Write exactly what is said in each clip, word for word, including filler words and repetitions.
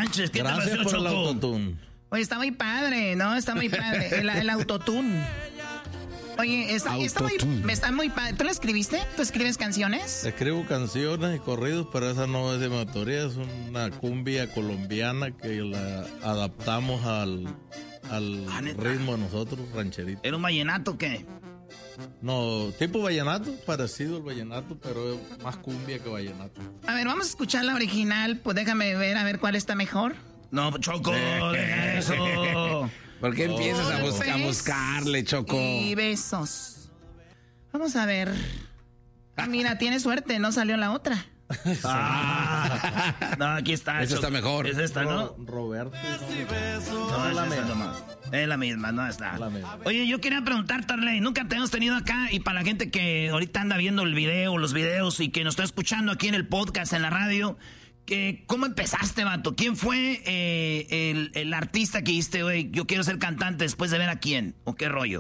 manches, ¿qué Gracias te pareció, por Choco? el autotune. Oye, está muy padre, ¿no? Está muy padre. El, el autotune. Oye, está, está muy, está muy padre. ¿Tú lo escribiste? ¿Tú escribes canciones? Escribo canciones y corridos, pero esa no es de mi autoría, es una cumbia colombiana que la adaptamos al, al Ah, ¿neta? ritmo de nosotros, rancherito. ¿Era un vallenato o qué? No, tipo vallenato, parecido al vallenato, pero es más cumbia que vallenato. A ver, vamos a escuchar la original. Pues déjame ver, a ver cuál está mejor. No, Choco, deja eso. ¿Por qué empiezas a, Golpes buscar, a buscarle, Choco? Y besos. Vamos a ver. Ah, mira, tiene suerte, no salió la otra. Ah, no, aquí está. Esa Choco. está mejor. Es esta, ¿no? Ro- Roberto. No, es la misma. Es la misma, no está. La misma. Oye, yo quería preguntarte, Arley, nunca te hemos tenido acá, y para la gente que ahorita anda viendo el video, los videos, y que nos está escuchando aquí en el podcast, en la radio, que ¿cómo empezaste, vato? ¿Quién fue eh, el, el artista que dijiste, güey, yo quiero ser cantante después de ver a quién? ¿O qué rollo?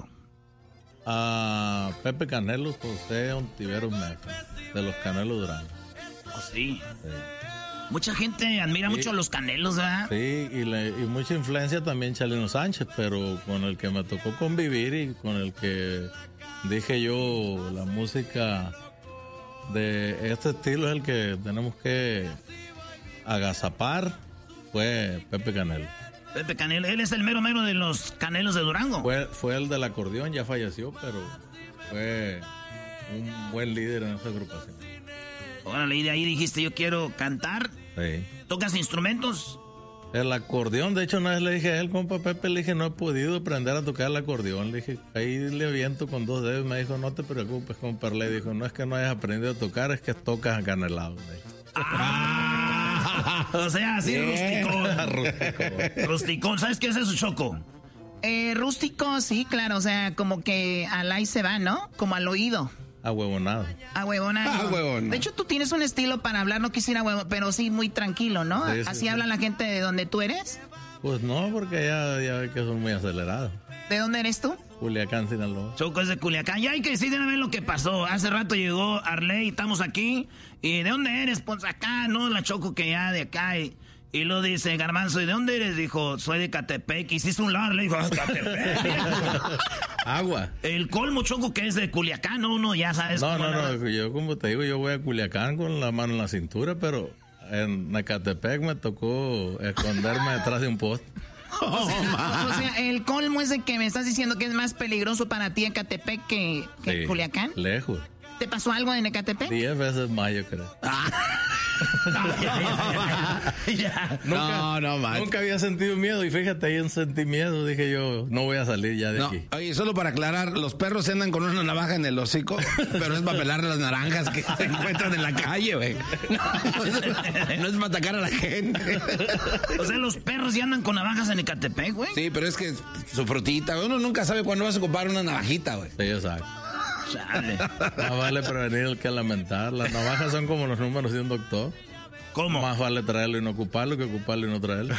A Pepe Canelo, José Ontiveros Mesa, de los Canelos Durango. Oh, sí. Sí. Mucha gente admira Sí. mucho a los Canelos, ¿verdad? Sí, y, le- y mucha influencia también Chalino Sánchez, pero con el que me tocó convivir y con el que dije yo, la música de este estilo es el que tenemos que agazapar, fue Pepe Canelo. Pepe Canelo, él es el mero mero de los Canelos de Durango. Fue, fue el del acordeón, ya falleció, pero fue un buen líder en esa agrupación. Órale, y de ahí dijiste, yo quiero cantar. Sí. ¿Tocas instrumentos? El acordeón, de hecho, una vez le dije a él, compa Pepe, le dije, no he podido aprender a tocar el acordeón. Le dije, ahí le aviento con dos dedos. Me dijo, no te preocupes, compa. Le dijo, no es que no hayas aprendido a tocar, es que tocas acanelado. Ah, o sea, así rusticón. Rústico. Rusticón, ¿sabes qué es eso, Choco? Eh, rústico, sí, claro. O sea, como que al ahí se va, ¿no? Como al oído. Ahuevonado. A huevona. A huevona. De hecho, tú tienes un estilo para hablar, no quisiera huevo, pero sí muy tranquilo, ¿no? Sí, sí, Así sí. habla la gente de donde tú eres. Pues no, porque ya, ya ve que son muy acelerados. ¿De dónde eres tú? Culiacán, Sinaloa. Choco es de Culiacán. Ya hay que decir de una vez lo que pasó. Hace rato llegó Arley, estamos aquí. ¿Y de dónde eres? Pues acá, ¿no? La Choco que ya de acá. Y, y lo dice Garbanzo, ¿y de dónde eres? Dijo, soy de Catepec. Y se hizo un lado, le dijo, "Ah, Catepec". Agua. El colmo, Choco, que es de Culiacán, ¿no? Uno ya sabes. No, cómo no, la- no. Yo, como te digo, yo voy a Culiacán con la mano en la cintura, pero en Ecatepec me tocó esconderme detrás de un poste. O sea, el colmo es de que me estás diciendo que es más peligroso para ti Ecatepec que, que Sí, Culiacán. Lejos. ¿Te pasó algo en Ecatepec? Diez veces más, yo creo. Ya. No, no, man. Nunca había sentido miedo y fíjate, ahí sentí miedo. Dije yo, no voy a salir ya de No, aquí. oye, solo para aclarar, los perros se andan con una navaja en el hocico, pero es para pelar las naranjas que se encuentran en la calle, güey. No, es- no es para atacar a la gente. O sea, los perros ya andan con navajas en Ecatepec, güey. Sí, pero es que su frutita, uno nunca sabe cuándo vas a ocupar una navajita, güey. Sí, exacto. Chale. Más vale prevenir el que lamentar. Las navajas son como los números de un doctor. ¿Cómo? Más vale traerlo y no ocuparlo que ocuparlo y no traerlo.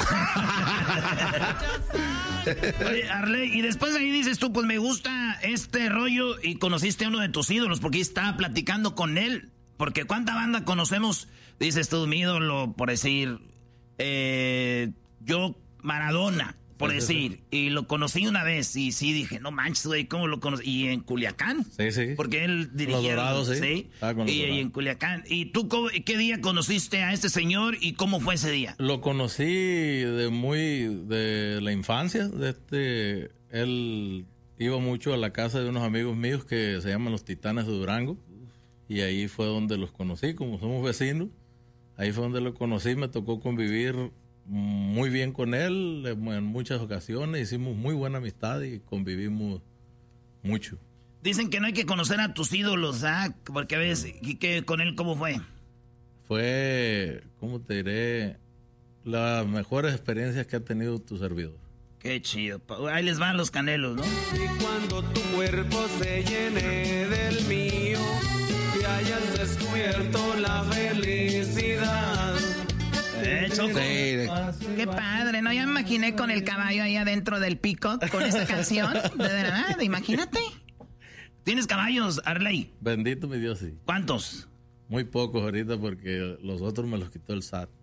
Oye, Arley, y después de ahí dices tú, pues me gusta este rollo y conociste a uno de tus ídolos porque estaba platicando con él. Porque cuánta banda conocemos, dices tú, mi ídolo, por decir, eh, yo, Maradona, por Sí, sí, decir, y lo conocí una vez y sí dije, no manches, güey, ¿cómo lo conocí? Y en Culiacán. Sí, sí. Porque él dirigía. Dorados, sí. Sí. Estaba con Los Y, y Dorados. en Culiacán. ¿Y tú cómo- qué día conociste a este señor y cómo fue ese día? Lo conocí de muy de la infancia. De este, él iba mucho a la casa de unos amigos míos que se llaman los Titanes de Durango y ahí fue donde los conocí, como somos vecinos. Ahí fue donde lo conocí, me tocó convivir muy bien con él en muchas ocasiones, hicimos muy buena amistad y convivimos mucho. Dicen que no hay que conocer a tus ídolos, ¿ah? Porque a veces, ¿y qué con él cómo fue? Fue, ¿cómo te diré? Las mejores experiencias que ha tenido tu servidor. Qué chido. Pa- Ahí les van los Canelos, ¿no? Y cuando tu cuerpo se llene del mío y hayas descubierto la felicidad. Eh, Choco. Sí, Qué padre, ¿no? Ya me imaginé con el caballo ahí adentro del Peacock con esta canción. De verdad, imagínate. ¿Tienes caballos, Arley? Bendito mi Dios, sí. ¿Cuántos? Muy pocos ahorita porque los otros me los quitó el S A T.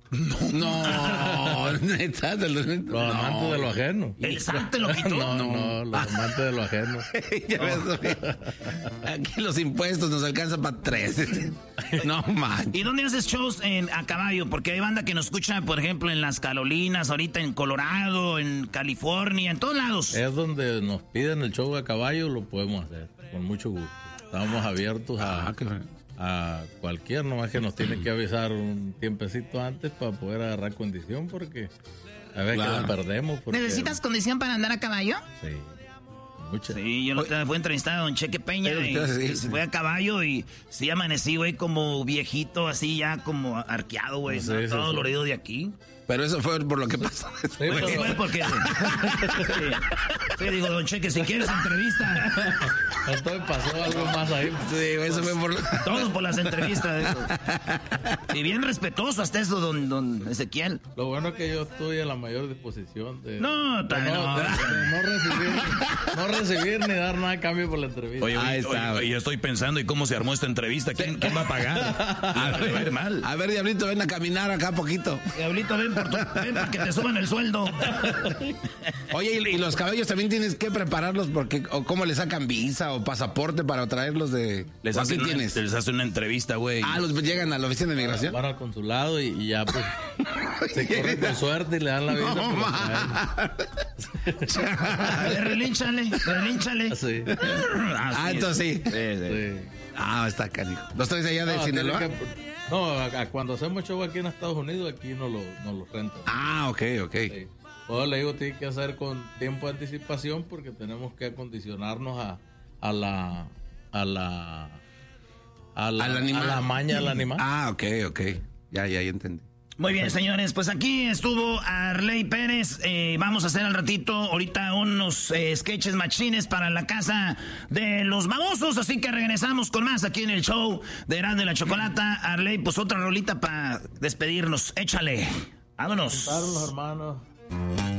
No, neta, te lo- Los no. amantes de lo ajeno. ¿El S A T te lo quitó? No, no, los amantes de lo ajeno. Ya ves, güey. Aquí los impuestos nos alcanzan para tres. No, man. ¿Y dónde haces shows en, a caballo? Porque hay banda que nos escucha, por ejemplo, en las Carolinas, ahorita en Colorado, en California, en todos lados. Es donde nos piden el show a caballo, lo podemos hacer, con mucho gusto. Estamos abiertos a, Ah, qué bueno. a cualquier, nomás que nos tienen que avisar un tiempecito antes para poder agarrar condición, porque a veces Claro. que la perdemos. Porque, ¿Necesitas condición para andar a caballo? Sí, mucha. Sí, yo no te fui a entrevistar a don Cheque Peña Pero, y, pero, sí, y sí. se fue a caballo y sí amanecí, güey, como viejito, así ya como arqueado, güey, Sí, ¿no? sí, todo sí. dolorido de aquí. Pero eso fue por lo que pasó Sí, después. Sí, pero- güey, porque... Sí. Sí, digo, don Cheque, si quieres entrevista, Entonces pasó algo más ahí. Sí, eso fue por... todo por las entrevistas. Digo. Y bien respetuoso hasta eso, don, don Ezequiel. Lo bueno es que yo estoy en la mayor disposición de No, de ta- no, no. de- de no recibir, no recibir ni dar nada a cambio por la entrevista. Oye, Ahí oye, está, oye, güey. yo estoy pensando, ¿y cómo se armó esta entrevista? ¿Quién, quién va a pagar? A ver, mal. A ver, Diablito, ven a caminar acá poquito. Diablito, ven, por tu, ven para que te suban el sueldo. Oye, y, y los caballos también tienes que prepararlos porque o cómo le sacan visa o pasaporte para traerlos de... Les ¿O hacen, aquí una, tienes? les hacen una entrevista, güey. Ah, los llegan a la oficina de migración. Van al consulado y, y ya pues se corren con suerte y le dan la vida. No, por lo ma. traen. A ver, relínchale, relínchale. Sí, Ah, entonces sí. sí. Ah, está canijo. ¿Los traes allá de No, Sinaloa? tiene que- no, a- a cuando hacemos show aquí en Estados Unidos, aquí no lo, no lo rentan. Ah, ok, ok. Sí. Todo le digo, tiene que hacer con tiempo de anticipación porque tenemos que acondicionarnos a, a la a la a la, ¿Al animal? a la maña del animal. Ah, ok, ok. Ya, ya, ya entendí. Muy bien, señores, pues aquí estuvo Arley Pérez. Eh, vamos a hacer al ratito ahorita unos eh, sketches machines para la casa de los babosos, así que regresamos con más aquí en el show de Erasmo y la Chocolata. Arley, pues otra rolita para despedirnos. Échale. Vámonos. Claro, los hermanos.